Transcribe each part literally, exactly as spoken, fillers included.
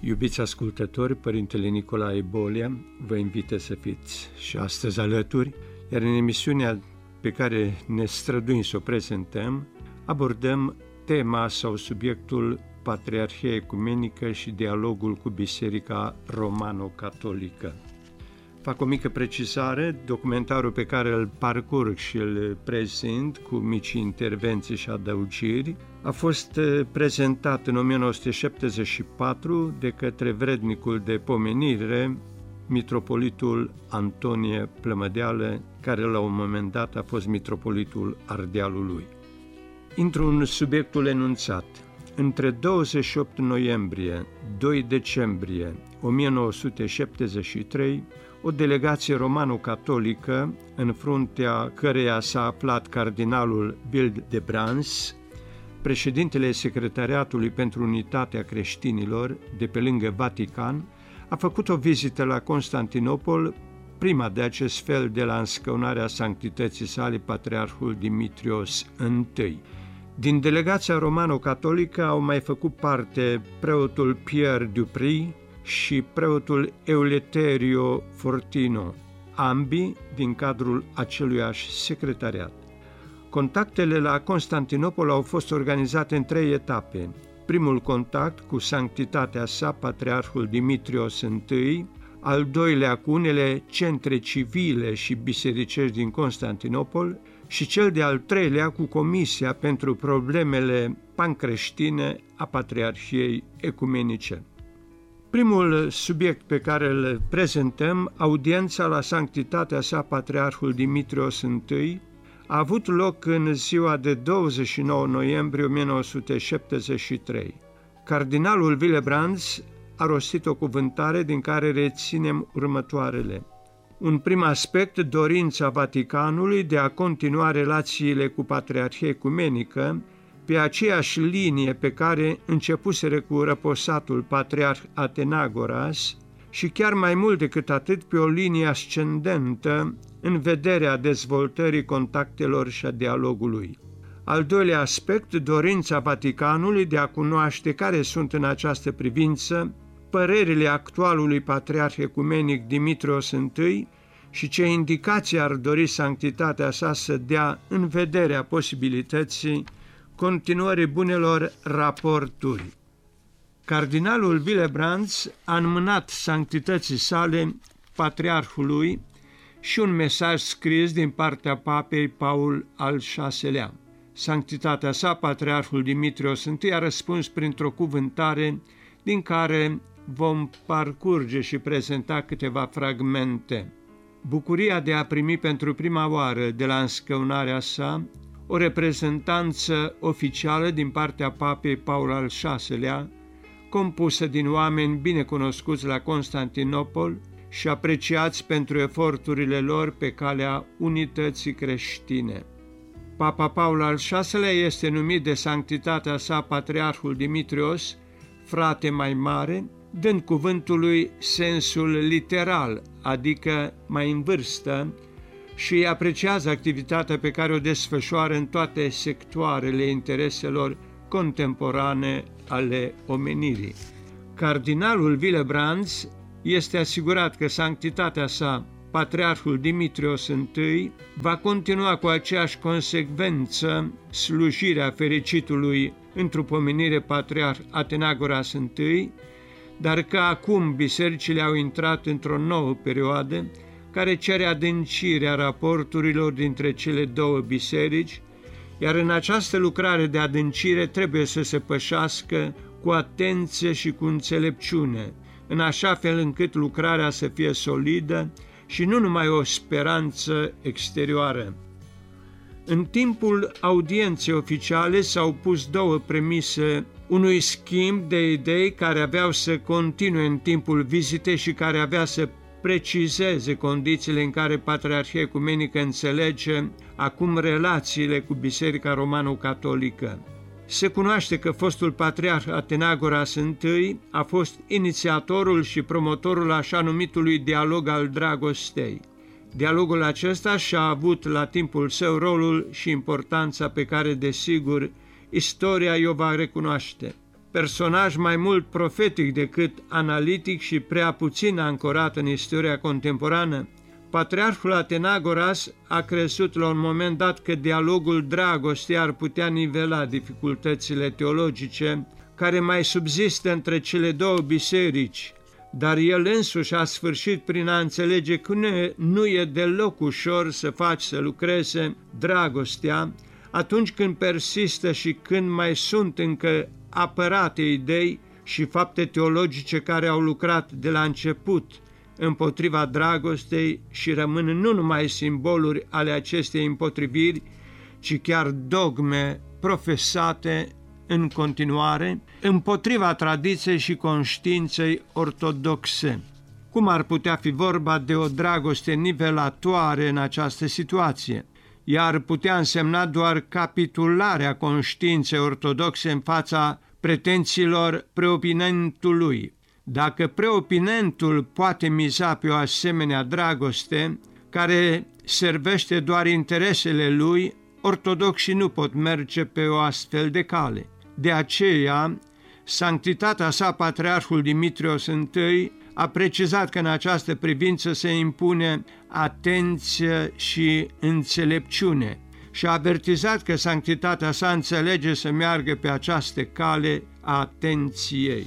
Iubiți ascultători, Părintele Nicolae Bolea vă invită să fiți și astăzi alături, iar în emisiunea pe care ne străduim să o prezentăm, abordăm tema sau subiectul Patriarhia Ecumenică și dialogul cu Biserica Romano-Catolică. Fac o mică precizare, documentarul pe care îl parcurg și îl prezint cu mici intervenții și adăugiri a fost prezentat în o mie nouă sute șaptezeci și patru de către vrednicul de pomenire, mitropolitul Antonie Plămădeală, care la un moment dat a fost mitropolitul Ardealului. Intru în subiectul enunțat. Între douăzeci și opt noiembrie - doi decembrie o mie nouă sute șaptezeci și trei, o delegație romano-catolică, în fruntea căreia s-a aflat cardinalul Hildebrand, președintele Secretariatului pentru Unitatea Creștinilor de pe lângă Vatican, a făcut o vizită la Constantinopol, prima de acest fel de la înscăunarea sanctității sale Patriarhul Dimitrios I. Din delegația romano-catolică au mai făcut parte preotul Pierre Dupri și preotul Eleuterio Fortino, ambii din cadrul aceluiași secretariat. Contactele la Constantinopol au fost organizate în trei etape. Primul contact cu sanctitatea sa, Patriarhul Dimitrios I, al doilea cu unele centre civile și bisericești din Constantinopol și cel de-al treilea cu Comisia pentru Problemele Pancreștine a Patriarhiei Ecumenice. Primul subiect pe care îl prezentăm, audiența la sanctitatea sa Patriarhul Dimitrios I, a avut loc în ziua de douăzeci și nouă noiembrie o mie nouă sute șaptezeci și trei. Cardinalul Hildebrand a rostit o cuvântare din care reținem următoarele. Un prim aspect, dorința Vaticanului de a continua relațiile cu Patriarhia Ecumenică pe aceeași linie pe care începuseră cu răposatul Patriarh Athenagoras și chiar mai mult decât atât pe o linie ascendentă în vederea dezvoltării contactelor și a dialogului. Al doilea aspect, dorința Vaticanului de a cunoaște care sunt în această privință părerile actualului Patriarh Ecumenic Dimitrios I și ce indicații ar dori sanctitatea sa să dea în vederea posibilității continuării bunelor raporturi. Cardinalul Hildebrand a înmânat sanctității sale Patriarhului și un mesaj scris din partea Papei Paul al șaselea. Sanctitatea sa, Patriarhul Dimitrios I, a răspuns printr-o cuvântare din care vom parcurge și prezenta câteva fragmente. Bucuria de a primi pentru prima oară de la înscăunarea sa o reprezentanță oficială din partea Papei Paul al șaselea, compusă din oameni binecunoscuți la Constantinopol și apreciați pentru eforturile lor pe calea unității creștine. Papa Paul al șaselea este numit de sanctitatea sa Patriarhul Dimitrios, frate mai mare, dând cuvântului sensul literal, adică mai în vârstă, și apreciază activitatea pe care o desfășoară în toate sectoarele intereselor contemporane ale omenirii. Cardinalul Hildebrand este asigurat că sanctitatea sa, Patriarhul Dimitrios I, va continua cu aceeași consecvență slujirea fericitului întrupomenire Patriarh Athenagoras I, dar că acum bisericile au intrat într-o nouă perioadă care cere adâncirea raporturilor dintre cele două biserici, iar în această lucrare de adâncire trebuie să se pășească cu atenție și cu înțelepciune, în așa fel încât lucrarea să fie solidă și nu numai o speranță exterioară. În timpul audienței oficiale s-au pus două premise unui schimb de idei care aveau să continue în timpul vizitei și care avea să precizeze condițiile în care Patriarhia Ecumenică înțelege acum relațiile cu Biserica Romano-Catolică. Se cunoaște că fostul Patriarh Athenagoras I a fost inițiatorul și promotorul așa numitului dialog al dragostei. Dialogul acesta și-a avut la timpul său rolul și importanța pe care, desigur, istoria i-o va recunoaște. personaj mai mult profetic decât analitic și prea puțin ancorat în istoria contemporană, patriarhul Atenagoras a crezut la un moment dat că dialogul dragostei ar putea nivela dificultățile teologice care mai subzistă între cele două biserici, dar el însuși a sfârșit prin a înțelege că nu e deloc ușor să faci să lucreze dragostea atunci când persistă și când mai sunt încă apărate idei și fapte teologice care au lucrat de la început împotriva dragostei și rămân nu numai simboluri ale acestei împotriviri, ci chiar dogme profesate în continuare împotriva tradiției și conștiinței ortodoxe. Cum ar putea fi vorba de o dragoste nivelatoare în această situație? Ea ar putea însemna doar capitularea conștiinței ortodoxe în fața pretențiilor preopinentului. Dacă preopinentul poate miza pe o asemenea dragoste, care servește doar interesele lui, ortodoxii nu pot merge pe o astfel de cale. De aceea, sanctitatea sa, Patriarhul Dimitrios I, a precizat că în această privință se impune atenție și înțelepciune și a avertizat că sanctitatea sa înțelege să meargă pe această cale a atenției.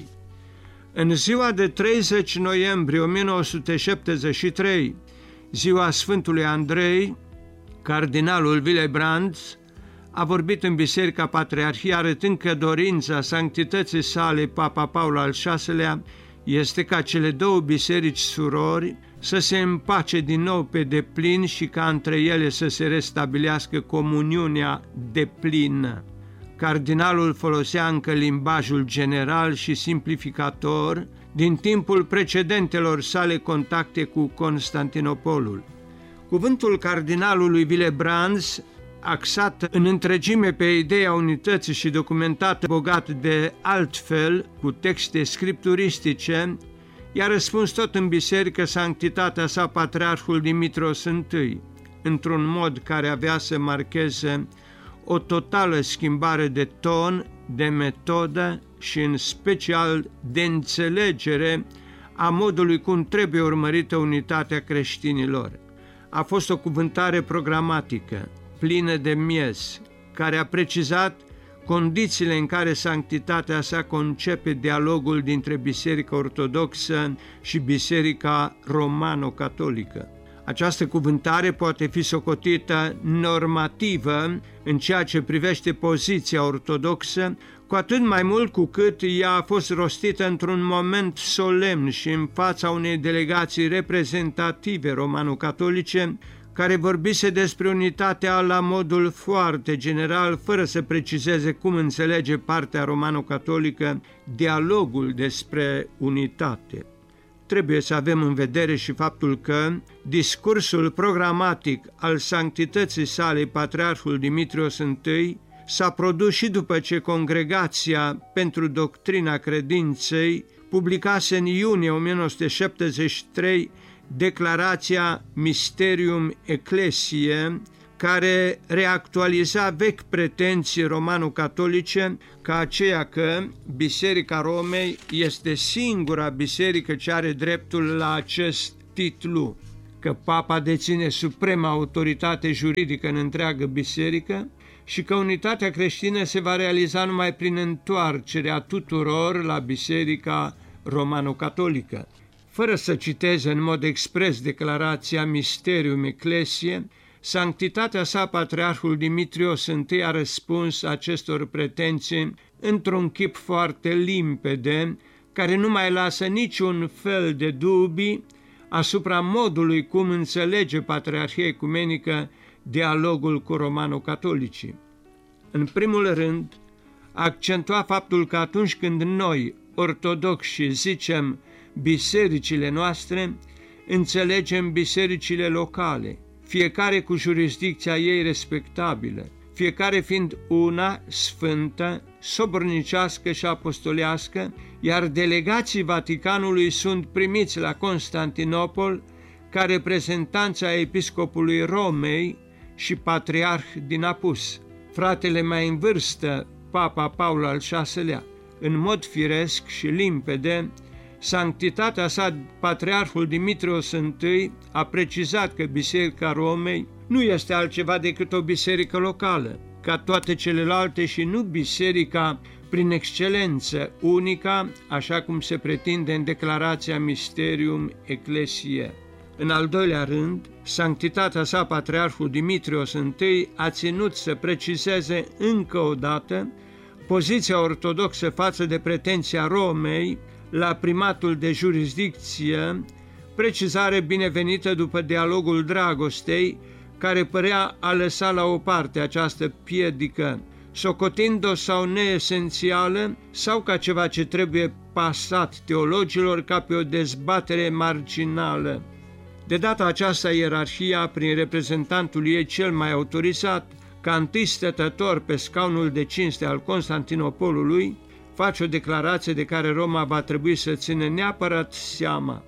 În ziua de treizeci noiembrie o mie nouă sute șaptezeci și trei, ziua Sfântului Andrei, cardinalul Willebrands a vorbit în Biserica Patriarhiei arătând că dorința sanctității sale, Papa Paul al șaselea, este ca cele două biserici surori să se împace din nou pe deplin și ca între ele să se restabilească comuniunea deplină. Cardinalul folosea încă limbajul general și simplificator din timpul precedentelor sale contacte cu Constantinopolul. Cuvântul cardinalului Willebrands, axat în întregime pe ideea unității și documentată bogat de altfel cu texte scripturistice, i-a răspuns tot în biserică sanctitatea sa Patriarhul Dimitrios I, într-un mod care avea să marcheze o totală schimbare de ton, de metodă și în special de înțelegere a modului cum trebuie urmărită unitatea creștinilor. A fost o cuvântare programatică, plină de miez, care a precizat condițiile în care sanctitatea sa concepe dialogul dintre Biserica Ortodoxă și Biserica Romano-Catolică. Această cuvântare poate fi socotită normativă în ceea ce privește poziția ortodoxă, cu atât mai mult cu cât ea a fost rostită într-un moment solemn și în fața unei delegații reprezentative romano-catolice, care vorbise despre unitatea la modul foarte general, fără să precizeze cum înțelege partea romano-catolică dialogul despre unitate. Trebuie să avem în vedere și faptul că discursul programatic al sanctității sale Patriarhul Dimitrios I s-a produs și după ce Congregația pentru Doctrina Credinței publicase în iunie o mie nouă sute șaptezeci și trei declarația Mysterium Ecclesiae, care reactualiza vechi pretenții romano-catolice ca aceea că Biserica Romei este singura biserică ce are dreptul la acest titlu, că Papa deține suprema autoritate juridică în întreagă biserică și că unitatea creștină se va realiza numai prin întoarcerea tuturor la Biserica Romano-Catolică. Fără să citeze în mod expres declarația Mysterium Ecclesiae, sanctitatea sa Patriarhul Dimitrios I a răspuns acestor pretenții într-un chip foarte limpede, care nu mai lasă niciun fel de dubii asupra modului cum înțelege Patriarhia Ecumenică dialogul cu romano-catolicii. În primul rând, accentua faptul că atunci când noi, ortodoxi, zicem bisericile noastre, înțelegem bisericile locale, fiecare cu jurisdicția ei respectabilă, fiecare fiind una, sfântă, sobornicească și apostolească, iar delegații Vaticanului sunt primiți la Constantinopol ca reprezentanți ai episcopului Romei și patriarh din apus, fratele mai în vârstă, Papa Paul al șaselea. în mod firesc și limpede, Sanctitatea sa, Patriarhul Dimitrios I, a precizat că Biserica Romei nu este altceva decât o biserică locală, ca toate celelalte, și nu biserica prin excelență, unica, așa cum se pretinde în declarația Mysterium Ecclesiae. În al doilea rând, Sanctitatea sa, Patriarhul Dimitrios I, a ținut să precizeze încă o dată poziția ortodoxă față de pretenția Romei la primatul de jurisdicție, precizare binevenită după dialogul dragostei, care părea a lăsa la o parte această piedică, socotind-o sau neesențială sau ca ceva ce trebuie pasat teologilor ca pe o dezbatere marginală. De data aceasta, ierarhia, prin reprezentantul ei cel mai autorizat, ca întâi stătător pe scaunul de cinste al Constantinopolului, face o declarație de care Roma va trebui să țină neapărat seama.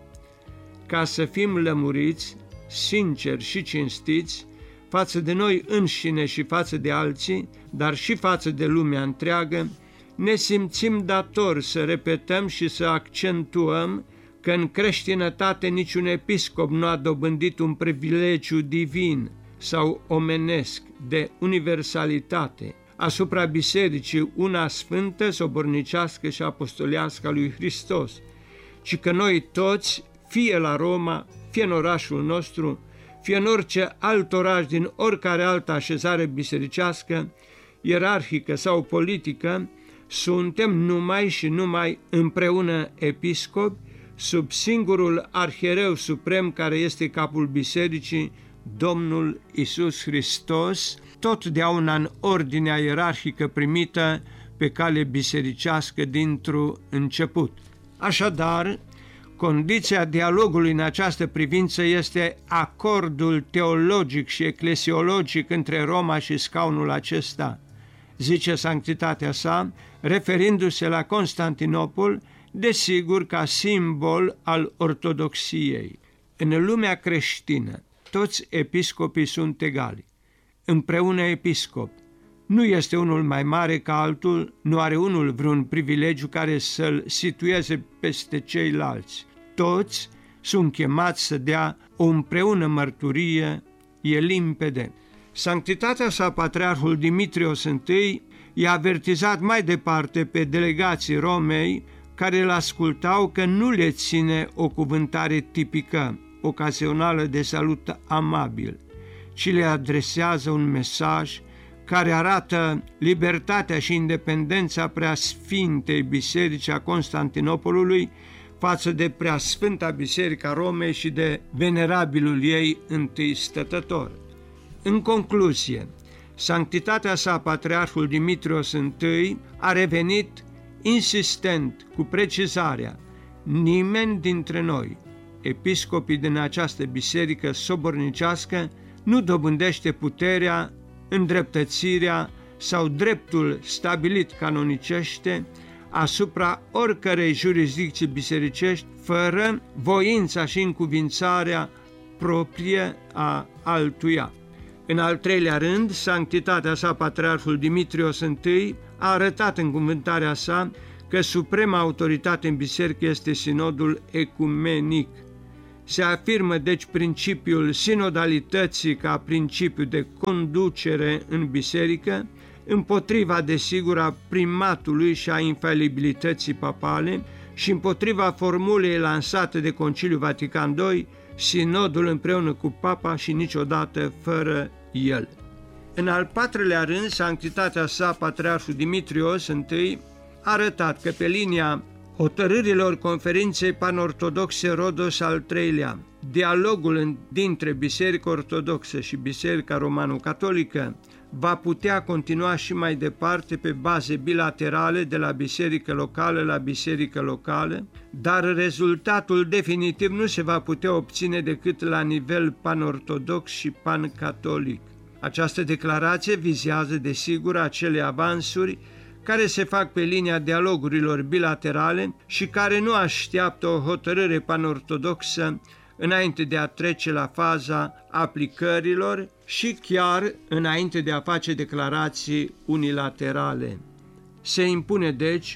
Ca să fim lămuriți, sinceri și cinstiți, față de noi înșine și față de alții, dar și față de lumea întreagă, ne simțim datori să repetăm și să accentuăm că în creștinătate niciun episcop nu a dobândit un privilegiu divin sau omenesc de universalitate asupra bisericii, una sfântă, sobornicească și apostolească a lui Hristos, ci că noi toți, fie la Roma, fie în orașul nostru, fie în orice alt oraș din oricare altă așezare bisericească, ierarhică sau politică, suntem numai și numai împreună episcopi, sub singurul arhiereu suprem care este capul bisericii, Domnul Iisus Hristos, totdeauna în ordinea ierarhică primită pe cale bisericească dintr-un început. Așadar, condiția dialogului în această privință este acordul teologic și eclesiologic între Roma și scaunul acesta, zice Sanctitatea sa, referindu-se la Constantinopol, desigur ca simbol al ortodoxiei. În lumea creștină, toți episcopii sunt egali. Împreună episcop. Nu este unul mai mare ca altul, nu are unul vreun privilegiu care să-l situeze peste ceilalți. Toți sunt chemați să dea o împreună mărturie, e limpede. Sanctitatea sa, Patriarhul Dimitrios I, i-a avertizat mai departe pe delegații Romei care îl ascultau că nu le ține o cuvântare tipică, ocazională de salut amabil, ci le adresează un mesaj care arată libertatea și independența preasfintei Biserici a Constantinopolului față de preasfânta Biserica Romei și de venerabilul ei întâi stătător. În concluzie, Sanctitatea sa, Patriarhul Dimitrios I, a revenit insistent cu precizarea: nimeni dintre noi, episcopii din această biserică sobornicească, nu dobândește puterea, îndreptățirea sau dreptul stabilit canonicește asupra oricărei jurisdicții bisericești fără voința și încuvințarea proprie a altuia. În al treilea rând, Sanctitatea sa, Patriarhul Dimitrios I, a arătat în cuvântarea sa că suprema autoritate în biserică este sinodul ecumenic. Se afirmă deci principiul sinodalității ca principiu de conducere în biserică, împotriva desigur a primatului și a infalibilității papale și împotriva formulei lansate de Conciliul Vatican doi, sinodul împreună cu papa și niciodată fără el. În al patrulea rând, Sanctitatea sa, Patriarhul Dimitrios I, a arătat că pe linia hotărârilor conferinței panortodoxe Rodos al treilea, dialogul dintre Biserica Ortodoxă și Biserica Romano-Catolică va putea continua și mai departe pe baze bilaterale de la biserică locală la biserică locală, dar rezultatul definitiv nu se va putea obține decât la nivel panortodox și pancatolic. Această declarație vizează desigur acele avansuri care se fac pe linia dialogurilor bilaterale și care nu așteaptă o hotărâre panortodoxă înainte de a trece la faza aplicărilor și chiar înainte de a face declarații unilaterale. Se impune deci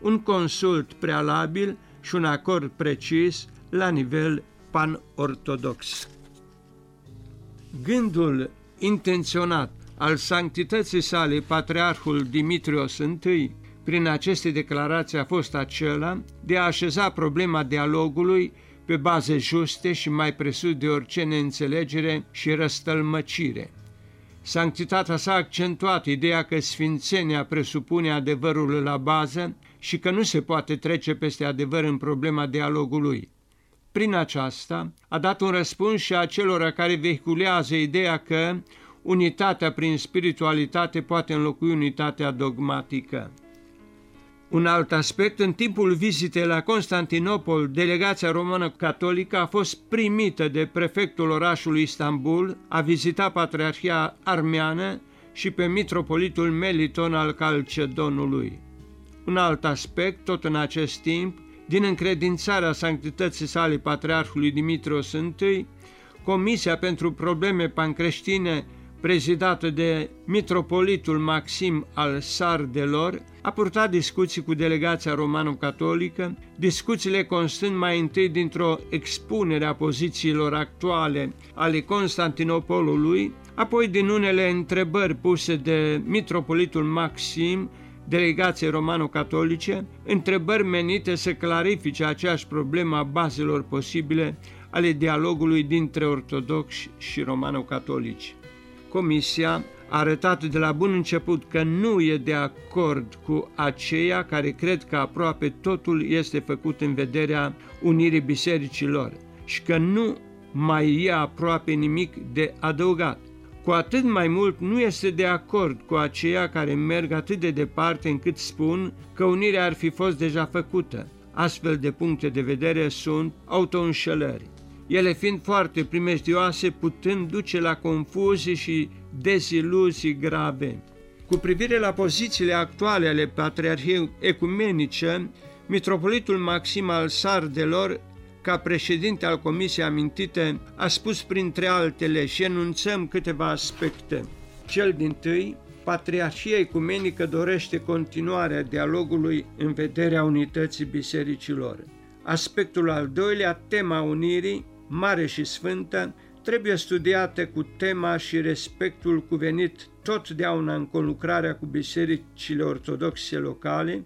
un consult prealabil și un acord precis la nivel pan-ortodox. Gândul intenționat al sanctității sale, Patriarhul Dimitrios I, prin aceste declarații a fost acela de a așeza problema dialogului pe baze juste și mai presus de orice neînțelegere și răstălmăcire. Sanctitatea sa a accentuat ideea că sfințenia presupune adevărul la bază și că nu se poate trece peste adevăr în problema dialogului. Prin aceasta a dat un răspuns și acelora care vehiculează ideea că unitatea prin spiritualitate poate înlocui unitatea dogmatică. Un alt aspect, în timpul vizitei la Constantinopol, delegația română-catolică a fost primită de prefectul orașului Istanbul, a vizitat Patriarhia Armeană și pe mitropolitul Meliton al Calcedonului. Un alt aspect, tot în acest timp, din încredințarea sanctității sale Patriarhului Dimitrios I, Comisia pentru Probleme Pancreștine, prezidată de mitropolitul Maxim al Sardelor, a purtat discuții cu delegația romano-catolică, discuțiile constând mai întâi dintr-o expunere a pozițiilor actuale ale Constantinopolului, apoi din unele întrebări puse de mitropolitul Maxim, delegației romano-catolice, întrebări menite să clarifice aceeași problemă a bazelor posibile ale dialogului dintre ortodoxi și romano-catolici. Comisia a arătat de la bun început că nu e de acord cu aceia care cred că aproape totul este făcut în vederea unirii bisericilor și că nu mai e aproape nimic de adăugat. Cu atât mai mult nu este de acord cu aceia care merg atât de departe încât spun că unirea ar fi fost deja făcută. Astfel de puncte de vedere sunt autoînșelări, ele fiind foarte primejdioase, putând duce la confuzii și deziluzii grave. Cu privire la pozițiile actuale ale Patriarhiei Ecumenice, mitropolitul Maxim al Sardelor, ca președinte al comisiei amintite, a spus printre altele și enunțăm câteva aspecte. Cel dintâi, Patriarhia Ecumenică dorește continuarea dialogului în vederea unității bisericilor. Aspectul al doilea, tema unirii, mare și sfântă, trebuie studiată cu tema și respectul cuvenit totdeauna în conlucrarea cu bisericile ortodoxe locale,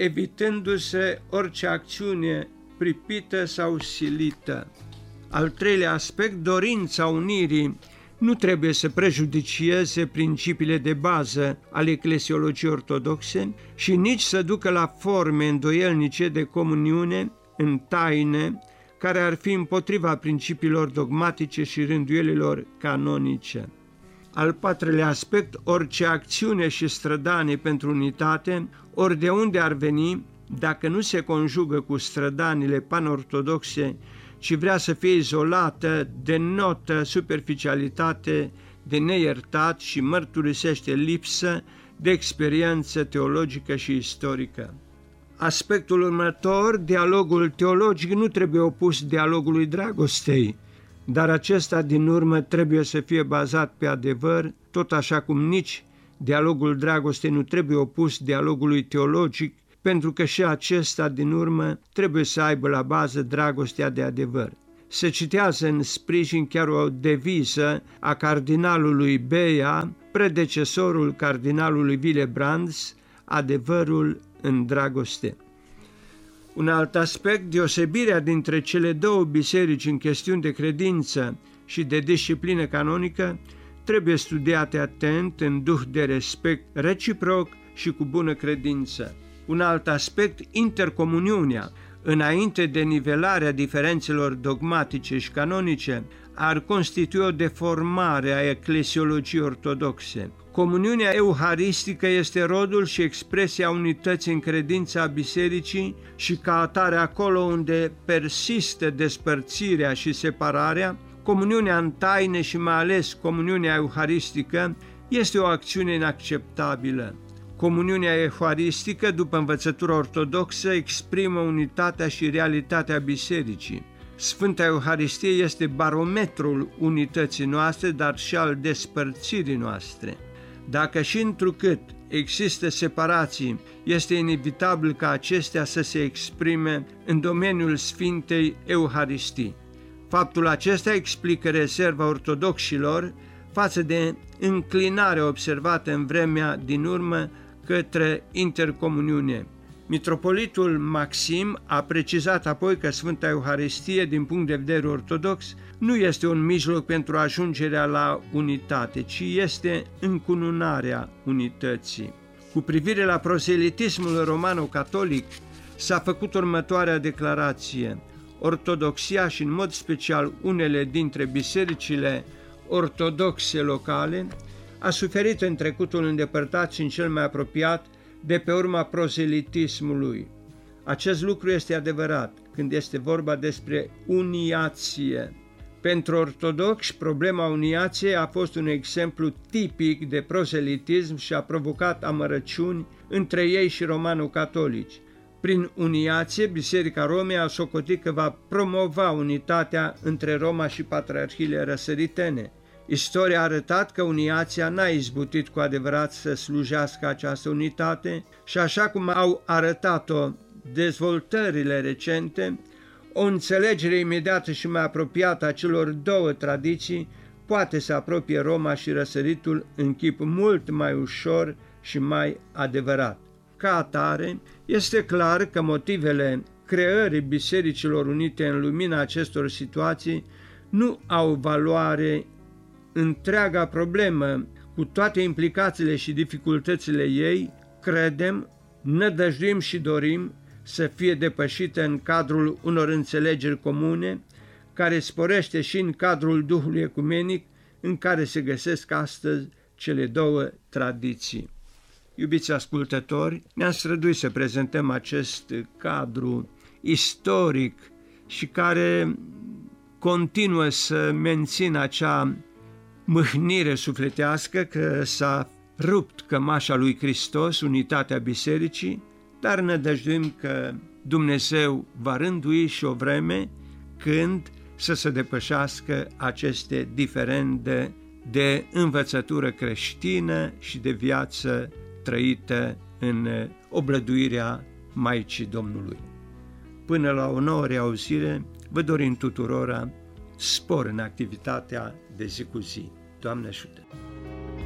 evitându-se orice acțiune pripită sau silită. Al treilea aspect, dorința unirii nu trebuie să prejudicieze principiile de bază ale eclesiologiei ortodoxe și nici să ducă la forme îndoielnice de comuniune în taine, care ar fi împotriva principiilor dogmatice și rânduielilor canonice. Al patrulea aspect, orice acțiune și strădanie pentru unitate, ori de unde ar veni, dacă nu se conjugă cu strădanile panortodoxe, ci vrea să fie izolată, denotă superficialitate, de neiertat și mărturisește lipsă de experiență teologică și istorică. Aspectul următor, dialogul teologic nu trebuie opus dialogului dragostei, dar acesta din urmă trebuie să fie bazat pe adevăr, tot așa cum nici dialogul dragostei nu trebuie opus dialogului teologic, pentru că și acesta din urmă trebuie să aibă la bază dragostea de adevăr. Se citează în sprijin chiar o deviză a cardinalului Bea, predecesorul cardinalului Willebrands, adevărul în dragoste. Un alt aspect, deosebirea dintre cele două biserici în chestiuni de credință și de disciplină canonică, trebuie studiate atent, în duh de respect reciproc și cu bună credință. Un alt aspect, intercomuniunea, înainte de nivelarea diferențelor dogmatice și canonice, ar constitui o deformare a eclesiologiei ortodoxe. Comuniunea euharistică este rodul și expresia unității în credința bisericii și ca atare acolo unde persistă despărțirea și separarea, comuniunea în taine și mai ales comuniunea euharistică este o acțiune inacceptabilă. Comuniunea euharistică, după învățătura ortodoxă, exprimă unitatea și realitatea bisericii. Sfânta Euharistie este barometrul unității noastre, dar și al despărțirii noastre. Dacă și întrucât există separații, este inevitabil ca acestea să se exprime în domeniul Sfintei Euharistii. Faptul acesta explică rezerva ortodoxilor față de înclinarea observată în vremea din urmă către intercomuniune. Mitropolitul Maxim a precizat apoi că Sfânta Euharistie, din punct de vedere ortodox, nu este un mijloc pentru ajungerea la unitate, ci este încununarea unității. Cu privire la proselitismul romano-catolic, s-a făcut următoarea declarație: ortodoxia și în mod special unele dintre bisericile ortodoxe locale a suferit în trecutul îndepărtat și în cel mai apropiat de pe urma proselitismului. Acest lucru este adevărat când este vorba despre uniație. Pentru ortodoxi, problema uniației a fost un exemplu tipic de proselitism și a provocat amărăciuni între ei și romano-catolici. Prin uniație, Biserica Romei a socotit că va promova unitatea între Roma și patriarhiile răsăritene. Istoria a arătat că uniația n-a izbutit cu adevărat să slujească această unitate și, așa cum au arătat-o dezvoltările recente, o înțelegere imediată și mai apropiată a celor două tradiții poate să apropie Roma și răsăritul în chip mult mai ușor și mai adevărat. Ca atare, este clar că motivele creării Bisericilor Unite în lumina acestor situații nu au valoare. Întreaga problemă, cu toate implicațiile și dificultățile ei, credem, nădăjduim și dorim să fie depășită în cadrul unor înțelegeri comune, care sporește și în cadrul Duhului Ecumenic, în care se găsesc astăzi cele două tradiții. Iubiți ascultători, ne-am străduit să prezentăm acest cadru istoric și care continuă să mențină acea mâhnire sufletească că s-a rupt cămașa lui Hristos, unitatea bisericii, dar nădăjduim că Dumnezeu va rândui și o vreme când să se depășească aceste diferende de învățătură creștină și de viață trăită în oblăduirea Maicii Domnului. Până la o nouă reauzire, vă dorim tuturora spor în activitatea de zi cu zi. Doamne ajută!